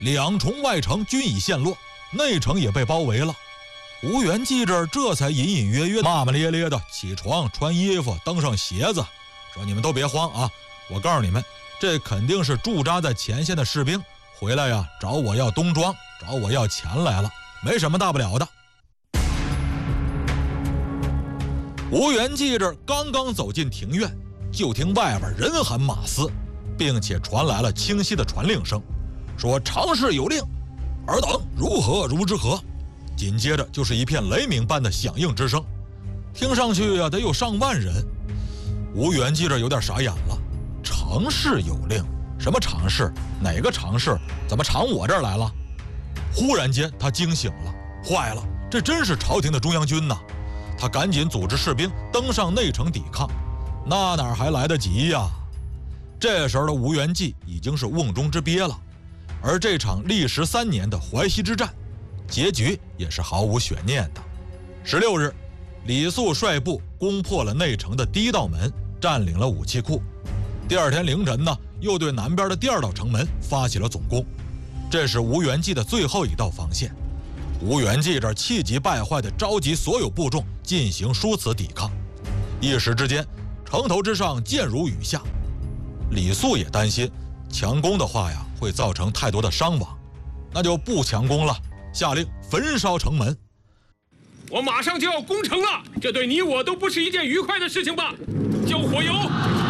两重外城均已陷落，内城也被包围了。吴元济这才隐隐约约骂骂咧咧的起床穿衣服登上鞋子，说你们都别慌啊，我告诉你们，这肯定是驻扎在前线的士兵回来呀，找我要冬装，找我要钱来了，没什么大不了的。吴元济刚刚走进庭院，就听外边人喊马嘶，并且传来了清晰的传令声，说常侍有令，尔等如何如之何。紧接着就是一片雷鸣般的响应之声，听上去得有上万人。吴元济有点傻眼了，常侍有令？什么常侍？哪个常侍？怎么常我这儿来了？忽然间他惊醒了，坏了，这真是朝廷的中央军呐！他赶紧组织士兵登上内城抵抗，那哪还来得及呀？这时候的吴元济已经是瓮中之鳖了，而这场历时3年的淮西之战，结局也是毫无悬念的。16日，李肃率部攻破了内城的第一道门，占领了武器库。第二天凌晨呢，又对南边的第2道城门发起了总攻，这是吴元济的最后一道防线。吴元济气急败坏地召集所有部众进行殊死抵抗，一时之间，城头之上箭如雨下。李肃也担心强攻的话呀，会造成太多的伤亡，那就不强攻了，下令焚烧城门。 我马上就要攻城了，这对你我都不是一件愉快的事情吧？交火油！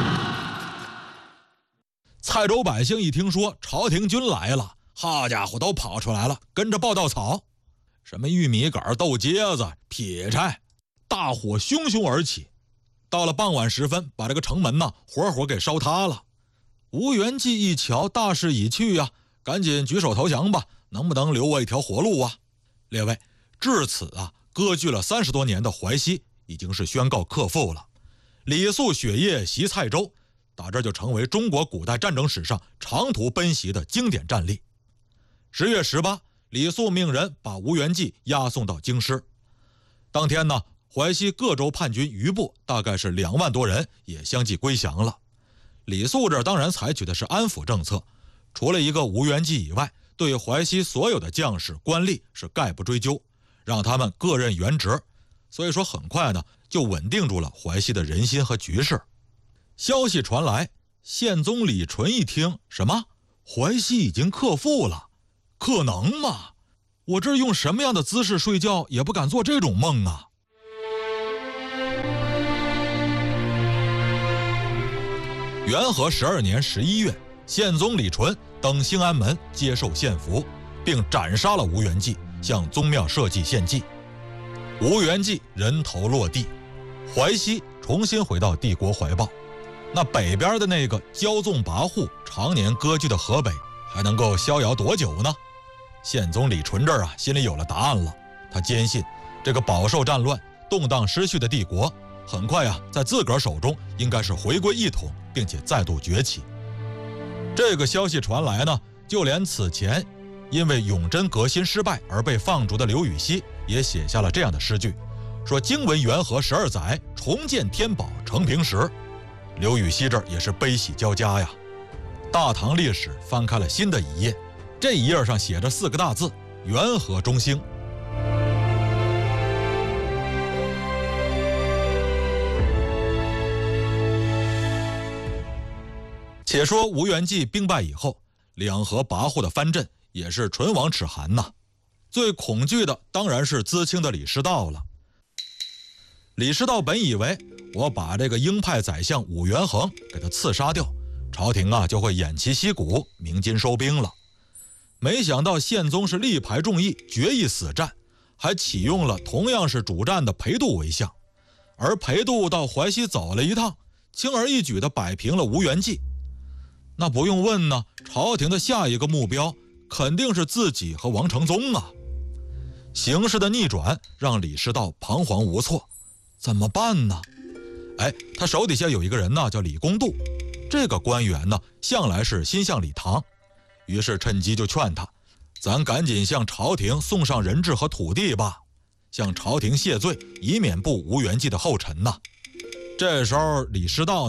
蔡州百姓一听说朝廷军来了，好家伙，都跑出来了，跟着抱稻草，什么玉米杆、豆秸子、劈柴，大火熊熊而起。到了傍晚时分，把这个城门活活给烧塌了。吴元济一瞧大势已去呀，赶紧举手投降吧，能不能留我一条活路啊？列位，至此割据了30多年的淮西已经是宣告克复了。李肃雪夜袭蔡州，打这就成为中国古代战争史上长途奔袭的经典战例。10月18，李肃命人把吴元济押送到京师。当天呢，淮西各州叛军余部大概是2万多人也相继归降了。李肃当然采取的是安抚政策，除了一个吴元济以外，对淮西所有的将士官吏是概不追究，让他们各任原职。所以说很快呢，就稳定住了淮西的人心和局势。消息传来，宪宗李纯一听，什么？淮西已经克复了？可能吗？我这用什么样的姿势睡觉也不敢做这种梦啊！元和12年11月，宪宗李纯登兴安门接受献俘，并斩杀了吴元济，向宗庙社稷献祭。吴元济人头落地，淮西重新回到帝国怀抱。那北边的那个骄纵跋扈、常年割据的河北，还能够逍遥多久呢？宪宗李纯心里有了答案了。他坚信，这个饱受战乱、动荡失序的帝国，很快在自个儿手中应该是回归一统，并且再度崛起。这个消息传来呢，就连此前因为永贞革新失败而被放逐的刘禹锡也写下了这样的诗句，说经闻元和12载，重见天宝承平时。刘禹锡也是悲喜交加呀。大唐历史翻开了新的一页，这一页上写着4个大字：元和中兴。且说吴元济兵败以后，两河跋扈的藩镇也是唇亡齿寒呐。最恐惧的当然是淄青的李师道了。李师道本以为我把这个鹰派宰相武元衡给他刺杀掉，朝廷就会偃旗息鼓，鸣金收兵了。没想到宪宗是力排众议，决一死战，还启用了同样是主战的裴度为相。而裴度到淮西走了一趟，轻而易举地摆平了吴元济。那不用问呢，朝廷的下一个目标肯定是自己和王承宗啊。形势的逆转让李师道彷徨无措，怎么办呢？他手底下有一个人呢，叫李公度，这个官员呢向来是心向李唐，于是趁机就劝他，咱赶紧向朝廷送上人质和土地吧，向朝廷谢罪，以免步吴元济的后尘呐。这时候李师道